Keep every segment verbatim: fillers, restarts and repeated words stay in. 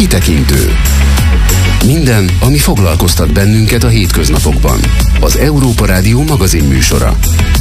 Kitekintő. Minden, ami foglalkoztat bennünket a hétköznapokban. Az Európa Rádió magazin műsora.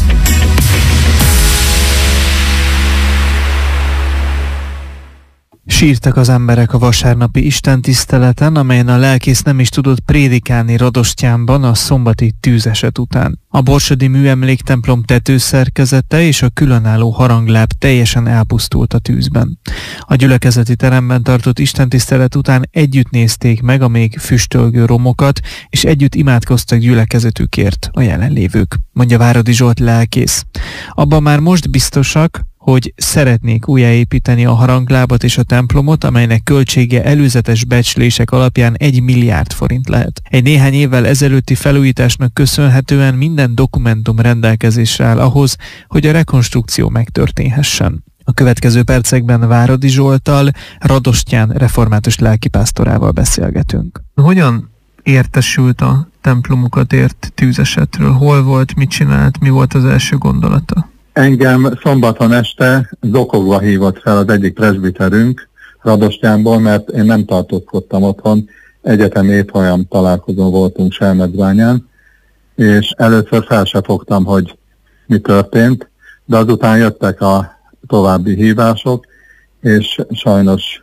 Sírtak az emberek a vasárnapi istentiszteleten, amelyen a lelkész nem is tudott prédikálni Radostyánban a szombati tűzeset után. A borsodi műemléktemplom tetőszerkezete és a különálló harangláb teljesen elpusztult a tűzben. A gyülekezeti teremben tartott istentisztelet után együtt nézték meg a még füstölgő romokat, és együtt imádkoztak gyülekezetükért a jelenlévők, mondja Váradi Zsolt lelkész. Abban már most biztosak, hogy szeretnék újjáépíteni a haranglábat és a templomot, amelynek költsége előzetes becslések alapján egy milliárd forint lehet. Egy néhány évvel ezelőtti felújításnak köszönhetően minden dokumentum rendelkezésre áll ahhoz, hogy a rekonstrukció megtörténhessen. A következő percekben Váradi Zsolttal, Radostyán református lelkipásztorával beszélgetünk. Hogyan értesült a templomukat ért tűzesetről? Hol volt, mit csinált, mi volt az első gondolata? Engem szombaton este zokogva hívott fel az egyik presbiterünk Radostyánból, mert én nem tartózkodtam otthon, egyetemi évfolyam találkozón voltunk Selmecbányán, és először fel se fogtam, hogy mi történt, de azután jöttek a további hívások, és sajnos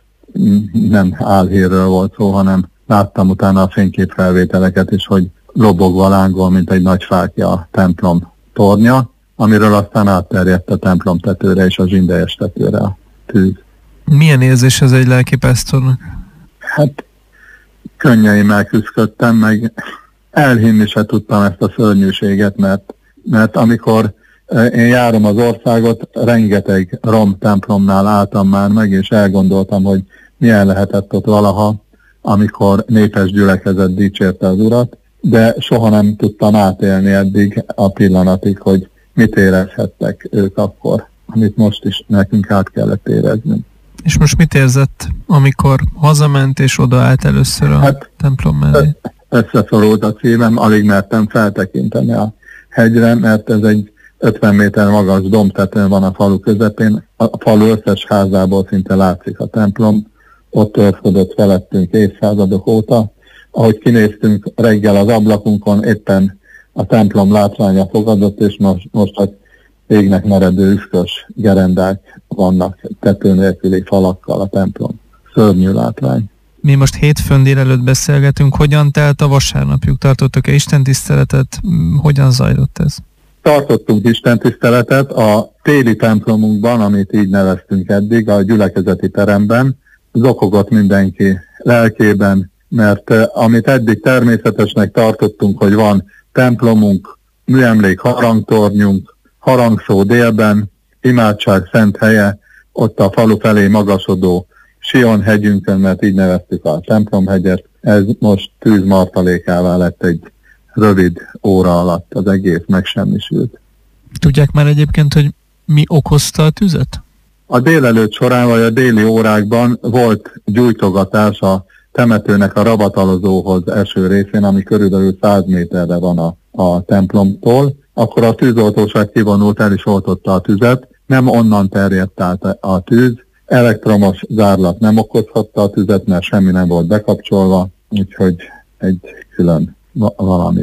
nem álhírről volt szó, hanem láttam utána a fényképfelvételeket is, hogy lobogva lángol, mint egy nagy fákja a templom tornya, amiről aztán átterjedt a templom tetőre és a zsindelyes tetőre a tűz. Milyen érzés ez egy lelkipásztornak? Hát könnyeimmel küzdöttem, meg elhinni se tudtam ezt a szörnyűséget, mert, mert amikor én járom az országot, rengeteg rom templomnál álltam már meg, és elgondoltam, hogy milyen lehetett ott valaha, amikor népes gyülekezet dicsérte az Urat, de soha nem tudtam átélni eddig a pillanatig, hogy mit érezhettek ők akkor, amit most is nekünk át kellett éreznünk. És most mit érzett, amikor hazament és odaállt először a hát, templom mellé? Összeszorult a szívem, alig mertem feltekinteni a hegyre, mert ez egy ötven méter magas dombtetőn van a falu közepén. A falu összes házából szinte látszik a templom, ott őrködött felettünk évszázadok óta. Ahogy kinéztünk reggel az ablakunkon, éppen a templom látványa fogadott, és most, most a égnek meredő üszkös gerendák vannak tető nélküli falakkal a templom. Szörnyű látvány. Mi most hétfőn délelőtt beszélgetünk, hogyan telt a vasárnapjuk? Tartottak-e istentiszteletet? Hogyan zajlott ez? Tartottunk istentiszteletet a téli templomunkban, amit így neveztünk eddig, a gyülekezeti teremben. Zokogott mindenki lelkében, mert amit eddig természetesnek tartottunk, hogy van templomunk, műemlék harangtornyunk, harangszó délben, imádság szent helye, ott a falu felé magasodó Sion hegyünkön, mert így neveztük a templomhegyet. Ez most tűzmartalékává lett egy rövid óra alatt, az egész megsemmisült. Tudják már egyébként, hogy mi okozta a tüzet? A délelőtt során, vagy a déli órákban volt gyújtogatás a temetőnek a ravatalozóhoz eső részén, ami körülbelül száz méterre van a, a templomtól, akkor a tűzoltóság kivonult, el is oltotta a tüzet, nem onnan terjedt át a tűz, elektromos zárlat nem okozhatta a tüzet, mert semmi nem volt bekapcsolva, úgyhogy egy külön valami,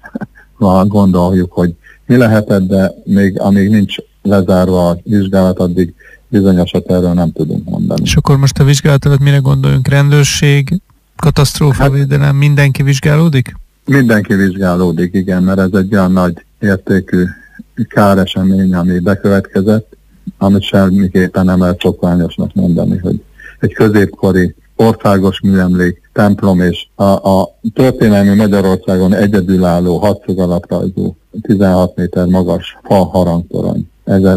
valami gondoljuk, hogy mi lehetett, de még amíg nincs lezárva a vizsgálat, addig bizonyosat erről nem tudunk mondani. És akkor most a vizsgálat alatt mire gondoljunk? Rendőrség, katasztrófavédelem, hát, mindenki vizsgálódik? Mindenki vizsgálódik, igen, mert ez egy olyan nagy értékű káresemény, ami bekövetkezett, amit semmiképpen nem lehet szokványosnak mondani, hogy egy középkori országos műemlék, templom és a, a történelmi Magyarországon egyedülálló hadszögalaprajzú tizenhat méter magas fa harangtorony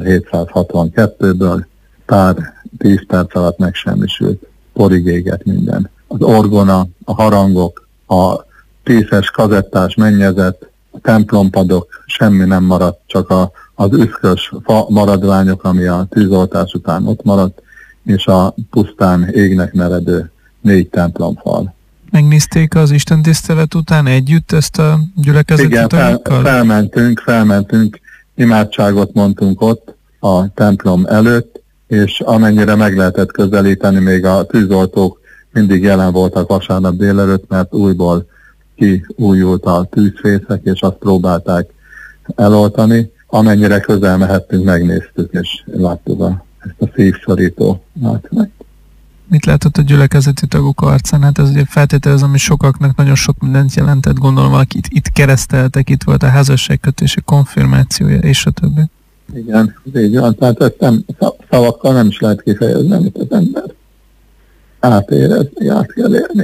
ezerhétszázhatvankettőből pár tíz perc alatt megsemmisült, porig égett minden. Az orgona, a harangok, a tízes kazettás mennyezet, a templompadok, semmi nem maradt, csak a, az üszkös fa maradványok, ami a tűzoltás után ott maradt, és a pusztán égnek meredő négy templomfal. Megnézték az istentisztelet után együtt ezt a gyülekezeti Igen, fel, felmentünk, felmentünk, imádságot mondtunk ott a templom előtt, és amennyire meg lehetett közelíteni, még a tűzoltók mindig jelen voltak vasárnap délelőtt, mert újból kiújult a tűzfészek, és azt próbálták eloltani. Amennyire közel mehettünk, megnéztük, és láttuk a, ezt a szívszorító látványt. Mit látott a gyülekezeti tagok arcán? Hát ez ugye feltételezem, hogy sokaknak nagyon sok mindent jelentett, gondolom, valaki itt, itt kereszteltek, itt volt a házasságkötés, a konfirmációja, és a többi. Igen, így van, tehát ezt nem, szavakkal nem is lehet kifejezni, amit az ember átérezni, át kell érni.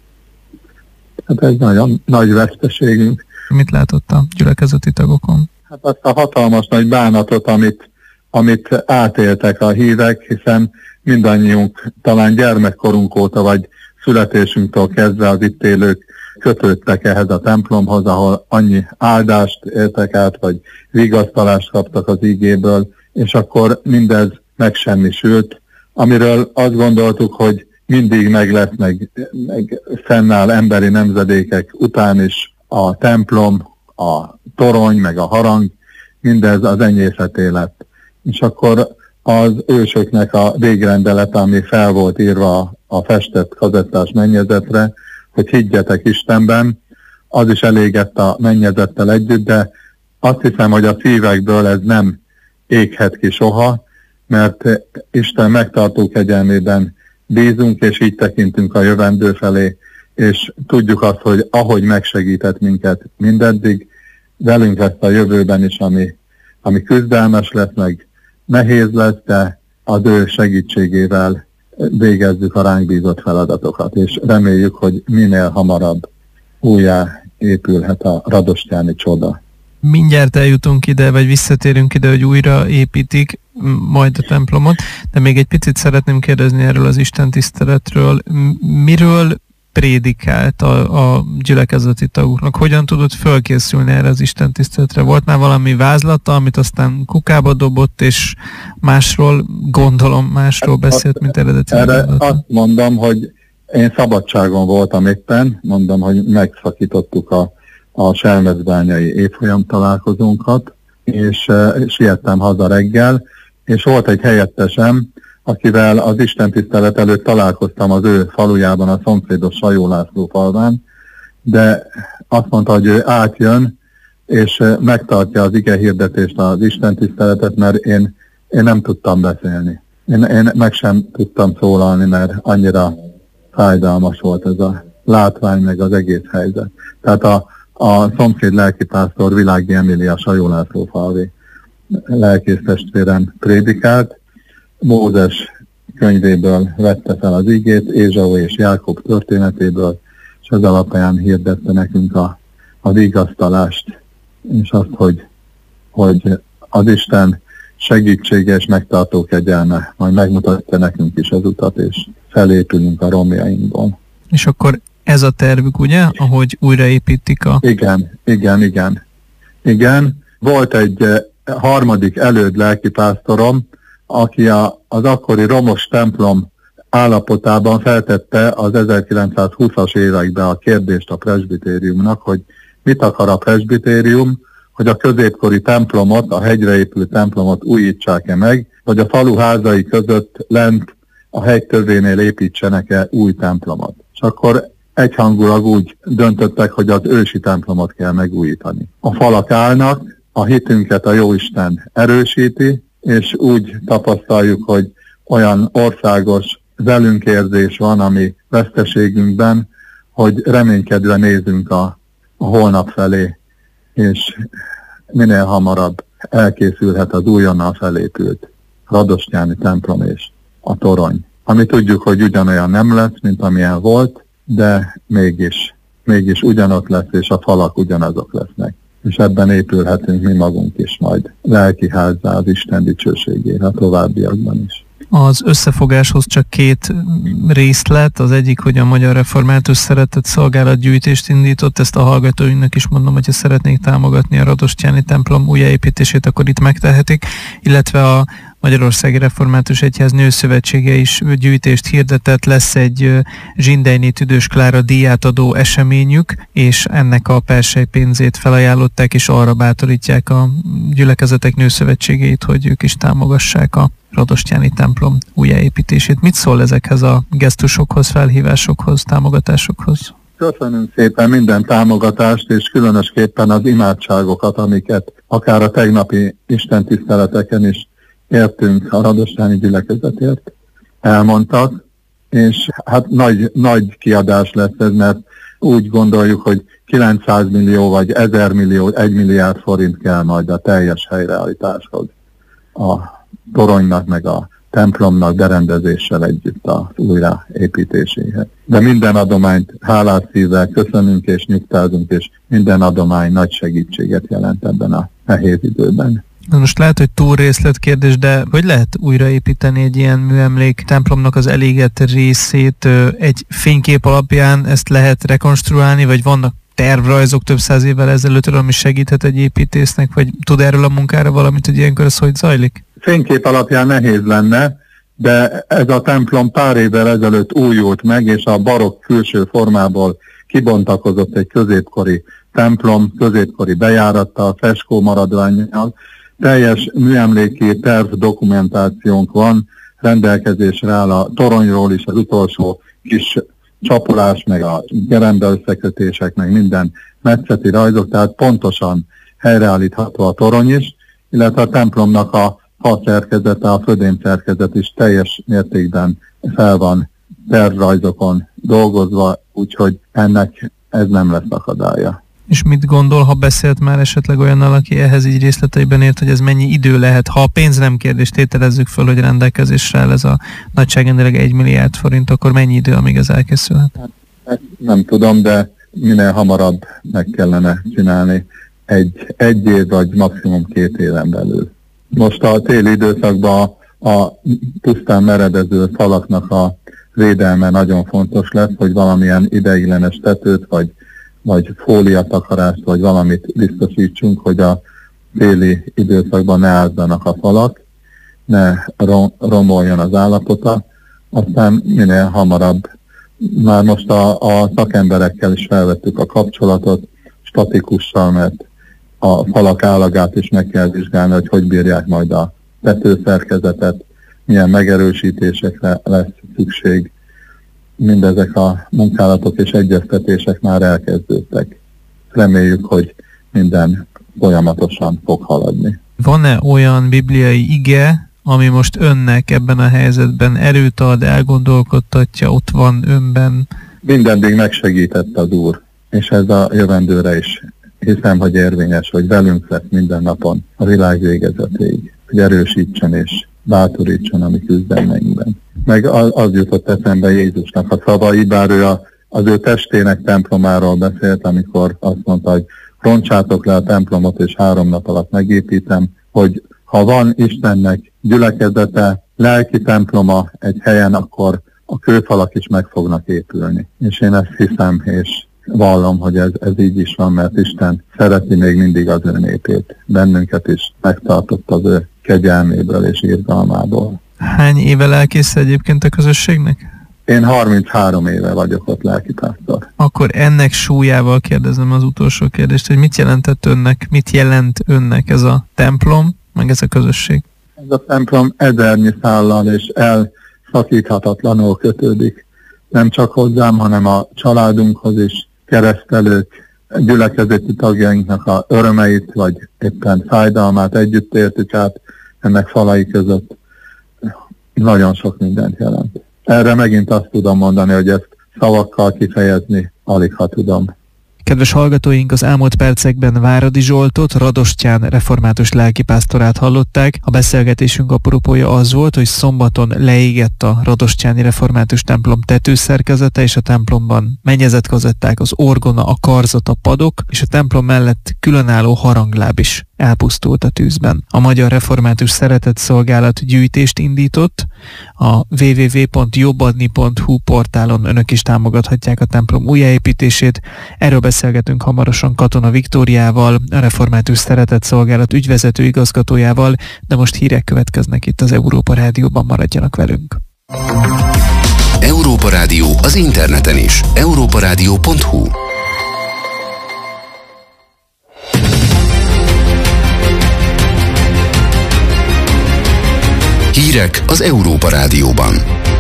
Hát ez nagyon nagy veszteségünk. Mit látott a gyülekezeti tagokon? Hát azt a hatalmas nagy bánatot, amit, amit átéltek a hívek, hiszen mindannyiunk talán gyermekkorunk óta, vagy születésünktől kezdve az itt élők kötődtek ehhez a templomhoz, ahol annyi áldást éltek át, vagy vigasztalást kaptak az igéből, és akkor mindez megsemmisült, amiről azt gondoltuk, hogy mindig meg lesz, meg, meg fennáll emberi nemzedékek után is a templom, a torony, meg a harang, mindez az enyészeté lett. És akkor az ősöknek a végrendelet, ami fel volt írva a festett kazettás mennyezetre, hogy higgyetek Istenben, az is elégett a mennyezettel együtt, de azt hiszem, hogy a szívekből ez nem éghet ki soha, mert Isten megtartó kegyelmében bízunk, és így tekintünk a jövendő felé, és tudjuk azt, hogy ahogy megsegített minket mindeddig, velünk lesz a jövőben is, ami, ami küzdelmes lesz, meg nehéz lesz, de az ő segítségével végezzük a ránk bízott feladatokat, és reméljük, hogy minél hamarabb újjá épülhet a radostyáni csoda. Mindjárt eljutunk ide, vagy visszatérünk ide, hogy újra építik majd a templomot, de még egy picit szeretném kérdezni erről az istentiszteletről. Miről prédikált a, a gyülekezeti tagoknak? Hogyan tudott fölkészülni erre az istentiszteletre? Volt már valami vázlata, amit aztán kukába dobott, és másról, gondolom, másról beszélt, mint eredetileg? Erre azt mondom, hogy én szabadságon voltam éppen, mondom, hogy megszakítottuk a, a selmecbányai évfolyam találkozónkat, és uh, siettem haza reggel, és volt egy helyettesem, akivel az istentisztelet előtt találkoztam az ő falujában, a szomszédos Sajó László falván, de azt mondta, hogy ő átjön, és megtartja az igehirdetést, az istentiszteletet, mert én, én nem tudtam beszélni. Én, én meg sem tudtam szólalni, mert annyira fájdalmas volt ez a látvány, meg az egész helyzet. Tehát a, a szomszéd lelkipásztor Világi Emília Sajó László falvi lelkész testvérem prédikált, Mózes könyvéből vette fel az igét, Ézsau és Jákob történetéből, és ez alapján hirdette nekünk a, a vigasztalást, és azt, hogy, hogy az Isten segítsége és megtartó kegyelme majd megmutatja nekünk is az utat, és felépülünk a romjainkból. És akkor ez a tervük, ugye, ahogy újraépítik a... Igen, igen, igen. Igen, volt egy harmadik előd lelkipásztorom, aki a, az akkori romos templom állapotában feltette az ezerkilencszázhúszas években a kérdést a presbitériumnak, hogy mit akar a presbitérium, hogy a középkori templomot, a hegyre épült templomot újítsák-e meg, vagy a falu házai között lent a hegy tövénél építsenek-e új templomot. És akkor egyhangulag úgy döntöttek, hogy az ősi templomot kell megújítani. A falak állnak, a hitünket a Jóisten erősíti, és úgy tapasztaljuk, hogy olyan országos velünkérzés van, ami veszteségünkben, hogy reménykedve nézünk a, a holnap felé, és minél hamarabb elkészülhet az újonnan felépült radostyáni templom és a torony. Ami tudjuk, hogy ugyanolyan nem lesz, mint amilyen volt, de mégis, mégis ugyanott lesz, és a falak ugyanazok lesznek. És ebben épülhetünk mi magunk is majd lelkiházzá az Isten dicsőségére a továbbiakban is. Az összefogáshoz csak két részlet, az egyik, hogy a Magyar Református Szeretett Szolgálat gyűjtést indított, ezt a hallgatóinknak is mondom, hogyha szeretnék támogatni a radostyáni templom újjáépítését, akkor itt megtehetik, illetve a, Magyarországi Református Egyház Nőszövetsége is gyűjtést hirdetett, lesz egy Zsindelyné Tüdős Klára díját adó eseményük, és ennek a perselypénzét felajánlották, és arra bátorítják a gyülekezetek nőszövetségeit, hogy ők is támogassák a radostyáni templom újjáépítését. Mit szól ezekhez a gesztusokhoz, felhívásokhoz, támogatásokhoz? Köszönöm szépen minden támogatást, és különösképpen az imádságokat, amiket akár a tegnapi istentiszteleteken is értünk a radostyáni gyülekezetért, elmondtak, és hát nagy, nagy kiadás lesz ez, mert úgy gondoljuk, hogy kilencszáz millió vagy ezer millió, egy milliárd forint kell majd a teljes helyreállításhoz. A toronynak meg a templomnak berendezéssel együtt az újraépítéséhez. De minden adományt hálás szívvel köszönünk és nyugtázunk, és minden adomány nagy segítséget jelent ebben a nehéz időben. Most lehet, hogy túl részletkérdés, de hogy lehet újraépíteni egy ilyen műemlék templomnak az elégett részét egy fénykép alapján, ezt lehet rekonstruálni, vagy vannak tervrajzok több száz évvel ezelőttről, ami segíthet egy építésznek, vagy tud erről a munkára valamit, hogy ilyenkor ez hogy zajlik? Fénykép alapján nehéz lenne, de ez a templom pár évvel ezelőtt újult meg, és a barokk külső formából kibontakozott egy középkori templom, középkori bejárattal, festskó maradvánnyal. Teljes műemléki terv dokumentációnk van, rendelkezésre áll a toronyról is az utolsó kis csapolás, meg a gerenda összekötések, meg minden metszeti rajzok, tehát pontosan helyreállítható a torony is, illetve a templomnak a fa szerkezete, a födém szerkezet is teljes mértékben fel van tervrajzokon dolgozva, úgyhogy ennek ez nem lesz akadálya. És mit gondol, ha beszélt már esetleg olyannal, aki ehhez így részleteiben ért, hogy ez mennyi idő lehet? Ha a pénz nem kérdés, tételezzük föl, hogy rendelkezésre áll ez a nagyságrendileg egy milliárd forint, akkor mennyi idő, amíg ez elkészülhet? Hát, nem tudom, de minél hamarabb meg kellene csinálni. Egy, egy év vagy maximum két éven belül. Most a téli időszakban a pusztán meredező falaknak a védelme nagyon fontos lesz, hogy valamilyen ideiglenes tetőt, vagy vagy fóliatakarást, vagy valamit biztosítsunk, hogy a téli időszakban ne ázzanak a falak, ne romoljon az állapota, aztán minél hamarabb. Már most a, a szakemberekkel is felvettük a kapcsolatot, statikussal, mert a falak állagát is meg kell vizsgálni, hogy hogy bírják majd a tetőszerkezetet, milyen megerősítésekre lesz szükség. Mindezek a munkálatok és egyeztetések már elkezdődtek. Reméljük, hogy minden folyamatosan fog haladni. Van-e olyan bibliai ige, ami most önnek ebben a helyzetben erőt ad, elgondolkodtatja, ott van önben? Mindeddig megsegített az Úr, és ez a jövendőre is hiszem, hogy érvényes, hogy velünk lesz minden napon a világ végezetéig, hogy erősítsen és bátorítson a mi küzdelmeinkben. Meg az, az jutott eszembe Jézusnak a szavai, bár ő a, az ő testének templomáról beszélt, amikor azt mondta, hogy roncsátok le a templomot, és három nap alatt megépítem, hogy ha van Istennek gyülekezete, lelki temploma egy helyen, akkor a kőfalak is meg fognak épülni. És én ezt hiszem, és vallom, hogy ez, ez így is van, mert Isten szereti még mindig az ő népét. Bennünket is megtartott az ő kegyelméből és irgalmából. Hány éve lelkész egyébként a közösségnek? Én harminchárom éve vagyok ott lelkipásztor. Akkor ennek súlyával kérdezem az utolsó kérdést, hogy mit jelentett önnek, mit jelent önnek ez a templom, meg ez a közösség? Ez a templom ezernyi szállal és elszakíthatatlanul kötődik. Nem csak hozzám, hanem a családunkhoz is, keresztelők, gyülekezeti tagjainknak a örömeit, vagy éppen fájdalmát együtt értük át ennek falai között. Nagyon sok mindent jelent. Erre megint azt tudom mondani, hogy ezt szavakkal kifejezni alig ha tudom. Kedves hallgatóink, az elmúlt percekben Váradi Zsoltot, Radostyán református lelkipásztorát hallották. A beszélgetésünk apropója az volt, hogy szombaton leégett a radostyáni református templom tetőszerkezete, és a templomban mennyezetkazetták, az orgona, a karzat, a padok, és a templom mellett különálló harangláb is elpusztult a tűzben. A Magyar Református Szeretetszolgálat gyűjtést indított, a double-u double-u double-u pont jobbadni pont hu portálon önök is támogathatják a templom újjáépítését. Erről beszélgetünk hamarosan Katona Viktóriával, a Református Szeretetszolgálat ügyvezető igazgatójával, de most hírek következnek itt az Európa Rádióban, maradjanak velünk. Európa Rádió az interneten is. európa rádió pont hu. Hírek az Európa Rádióban.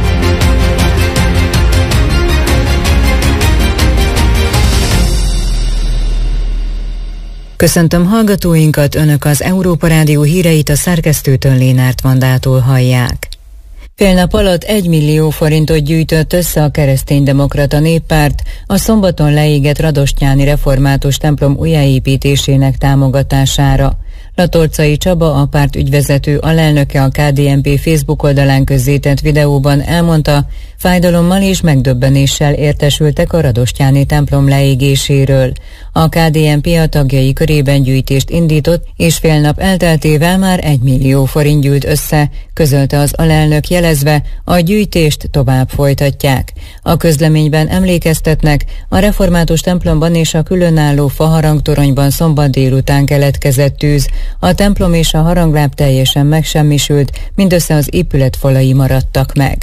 Köszöntöm hallgatóinkat, önök az Európa Rádió híreit a szerkesztőtől, Lénárt Vandától hallják. Fél nap alatt egy millió forintot gyűjtött össze a Kereszténydemokrata Néppárt a szombaton leégett radostyáni református templom újjáépítésének támogatására. Latorcai Csaba, a párt ügyvezető alelnöke a ká dé en pé Facebook oldalán közzétett videóban elmondta, fájdalommal és megdöbbenéssel értesültek a radostyáni templom leégéséről. A ká dé en pé a tagjai körében gyűjtést indított, és fél nap elteltével már egy millió forint gyűlt össze, közölte az alelnök, jelezve, a gyűjtést tovább folytatják. A közleményben emlékeztetnek, a református templomban és a különálló faharangtoronyban szombat délután keletkezett tűz. A templom és a harangláb teljesen megsemmisült, mindössze az épület falai maradtak meg.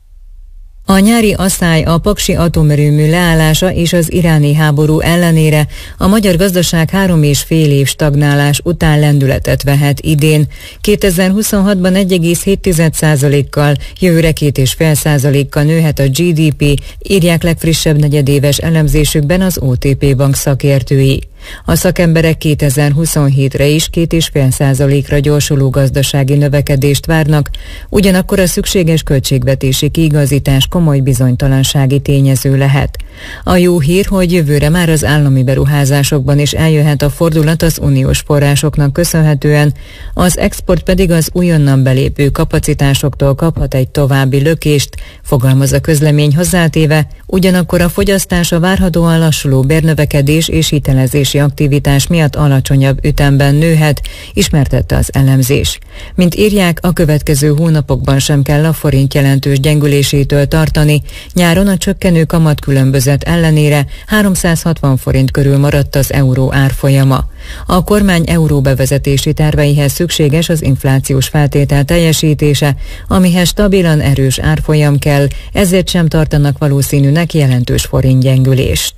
A nyári asszály, a paksi atomerőmű leállása és az iráni háború ellenére a magyar gazdaság három és fél év stagnálás után lendületet vehet idén. kétezer-huszonhatban egy egész hét százalékkal, jövőre két egész öt százalékkal nőhet a gé dé pé, írják legfrissebb negyedéves elemzésükben az o té pé bank szakértői. A szakemberek kétezer-huszonhétre is két egész öt százalékra gyorsuló gazdasági növekedést várnak, ugyanakkor a szükséges költségvetési kiigazítás komoly bizonytalansági tényező lehet. A jó hír, hogy jövőre már az állami beruházásokban is eljöhet a fordulat az uniós forrásoknak köszönhetően, az export pedig az újonnan belépő kapacitásoktól kaphat egy további lökést, fogalmaz a közlemény hozzátéve, ugyanakkor a fogyasztás a várhatóan lassuló bérnövekedés és hitelezési aktivitás miatt alacsonyabb ütemben nőhet, ismertette az elemzés. Mint írják, a következő hónapokban sem kell a forint jelentős gyengülésétől tartani, nyáron a csökkenő kamatkülönbözet ellenére háromszázhatvan forint körül maradt az euró árfolyama. A kormány euró bevezetési terveihez szükséges az inflációs feltétel teljesítése, amihez stabilan erős árfolyam kell, ezért sem tartanak valószínűnek jelentős forintgyengülést.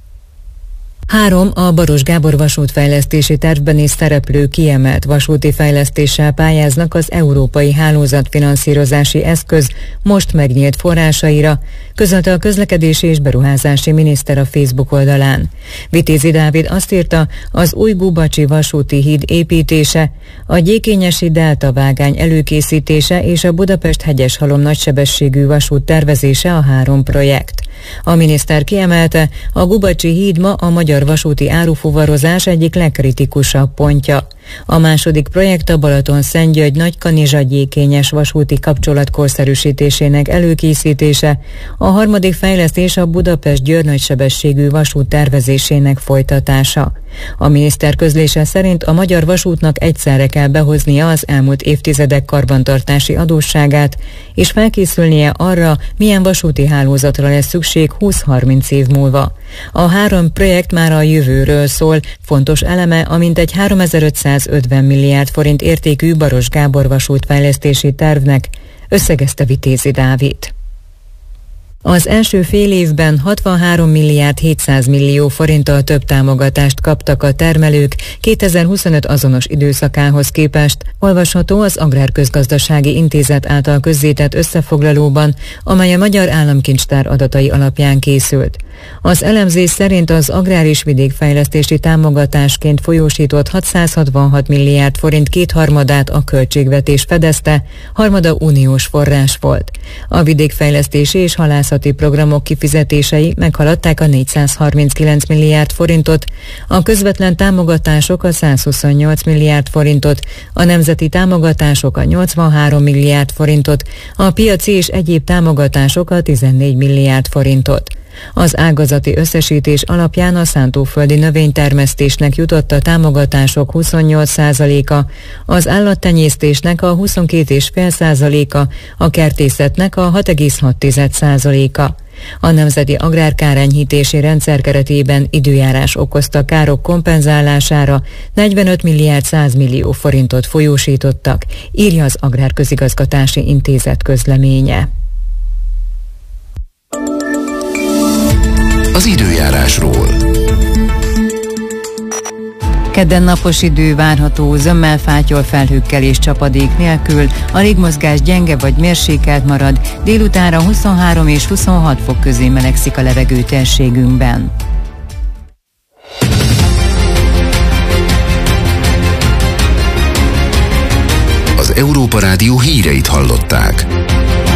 Három a Baros Gábor vasútfejlesztési tervben is szereplő kiemelt vasúti fejlesztéssel pályáznak az Európai Hálózatfinanszírozási Eszköz most megnyílt forrásaira, közölte a közlekedési és beruházási miniszter a Facebook oldalán. Vitézi Dávid azt írta, az új Gubacsi vasúti híd építése, a Gyékényesi Delta vágány előkészítése és a Budapest-Hegyeshalom nagysebességű vasút tervezése a három projekt. A miniszter kiemelte, a Gubacsi híd ma a magyar vasúti árufuvarozás egyik legkritikusabb pontja. A második projekt a Balaton-Szentgyörgy-Nagykanizsa-Gyékényes vasúti kapcsolat korszerűsítésének előkészítése, a harmadik fejlesztés a Budapest-Győr nagysebességű vasút tervezésének folytatása. A miniszter közlése szerint a magyar vasútnak egyszerre kell behoznia az elmúlt évtizedek karbantartási adósságát, és felkészülnie arra, milyen vasúti hálózatra lesz szükség húsz-harminc év múlva. A három projekt már a jövőről szól, fontos eleme a mintegy háromezer-ötszázötven milliárd forint értékű Baros Gábor vasútfejlesztési tervnek, összegezte Vitézi Dávid. Az első fél évben hatvanhárom milliárd hétszáz millió forinttal több támogatást kaptak a termelők kétezer-huszonöt azonos időszakához képest, olvasható az Agrárközgazdasági Intézet által közzétett összefoglalóban, amely a Magyar Államkincstár adatai alapján készült. Az elemzés szerint az agrár- és vidékfejlesztési támogatásként folyósított hatszázhatvanhat milliárd forint kétharmadát a költségvetés fedezte, harmada uniós forrás volt. A vidékfejlesztési és halászati programok kifizetései meghaladták a négyszázharminckilenc milliárd forintot, a közvetlen támogatások a százhuszonnyolc milliárd forintot, a nemzeti támogatások a nyolcvanhárom milliárd forintot, a piaci és egyéb támogatások a tizennégy milliárd forintot. Az ágazati összesítés alapján a szántóföldi növénytermesztésnek jutott a támogatások huszonnyolc százaléka, az állattenyésztésnek a huszonkét egész öt százaléka, a kertészetnek a hat egész hat százaléka. A Nemzeti Agrárkárenyhítési Rendszer keretében időjárás okozta károk kompenzálására negyvenöt milliárd száz millió forintot folyósítottak, írja az Agrárközigazgatási Intézet közleménye. Az időjárásról. Kedden napos idő várható, zömmel, fáttyol, felhőkkel és csapadék nélkül, a légmozgás gyenge vagy mérsékelt marad, délutánra huszonhárom és huszonhat fok közé melegszik a levegő térségünkben. Az Európa Rádió híreit hallották.